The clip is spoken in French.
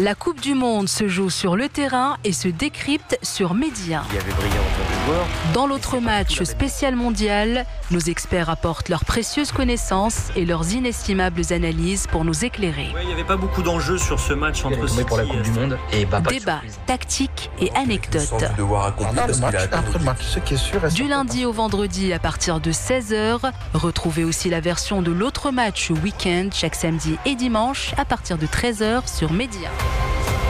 La Coupe du Monde se joue sur le terrain et se décrypte sur Média. Il y avait brillant en tant que joueur. Dans l'autre match spécial mondial, nos experts apportent leurs précieuses connaissances et leurs inestimables analyses pour nous éclairer. Ouais, il n'y avait pas beaucoup d'enjeux sur ce match entre City pour la Coupe du Monde. Et Débat, tactique et anecdotes. Après le match, ce qui est sûr. Du lundi au vendredi à partir de 16h, retrouvez aussi la version de l'autre match week-end chaque samedi et dimanche à partir de 13h sur Média.